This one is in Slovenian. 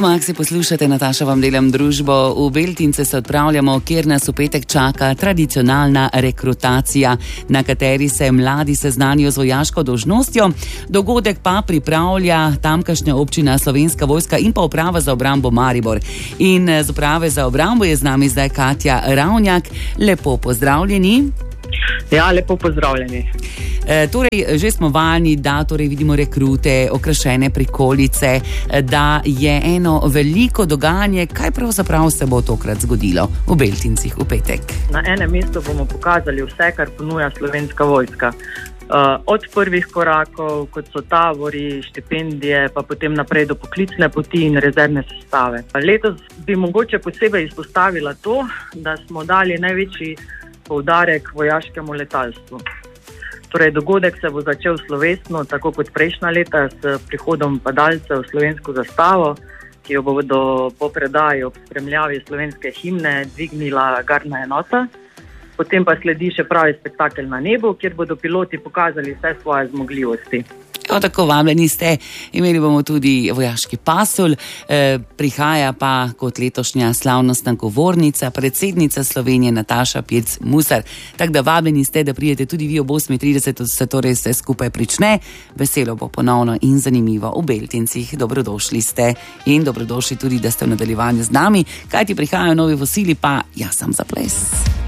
Radio Maxi poslušate, Nataša vam delam družbo. V Beltince se odpravljamo, kjer nas v petek čaka tradicionalna rekrutacija, na kateri se mladi seznanijo z vojaško dolžnostjo. Dogodek pa pripravlja tamkajšnja občina Slovenska vojska in pa uprava za obrambo Maribor. In z uprave za obrambo je z nami zdaj Katja Ravnjak. Lepo pozdravljeni. Ja, lepo pozdravljeni. Torej, že smo vani, da vidimo rekrute, okrašene prikolice, da je eno veliko dogajanje. Kaj pravzaprav se bo tokrat zgodilo v Beltincih v petek? Na enem mestu bomo pokazali vse, kar ponuja Slovenska vojska. Od prvih korakov, kot so tabori, štipendije, pa potem naprej do poklicne poti in rezervne sestave. Letos bi mogoče posebej izpostavila to, da smo dali največji poudarek vojaškemu letalstvu. Torej, dogodek se bo začel slovesno, tako kot prejšnja leta, s prihodom padalcev v slovensko zastavo, ki jo bodo po predaji ob spremljavi slovenske himne dvignila gardna enota. Potem pa sledi še pravi spektakel na nebu, kjer bodo piloti pokazali vse svoje zmogljivosti. Tako vabljeni ste. Imeli bomo tudi vojaški pasulj, prihaja pa kot letošnja slavnostna govornica, predsednica Slovenije Nataša Pirc Musar. Tako da vabljeni ste, da pridete tudi vi ob 8:30, se torej vse skupaj prične. Veselo bo ponovno in zanimivo v Beltincih. Dobrodošli ste in dobrodošli tudi, da ste v nadaljevanju z nami. Kajti prihajajo novi vosili, pa jaz sem za ples.